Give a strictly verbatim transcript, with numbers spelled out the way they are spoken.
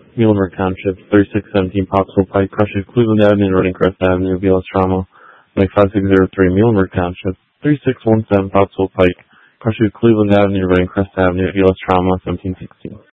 Muhlenberg Township, thirty-six seventeen Popsicle Pike, crushes Cleveland Avenue, Running Crest Avenue, V L S Trauma, like five six zero three Muhlenberg Township, thirty-six seventeen Popsicle Pike, crushes Cleveland Avenue, Running Crest Avenue, V L S Trauma, seventeen sixteen.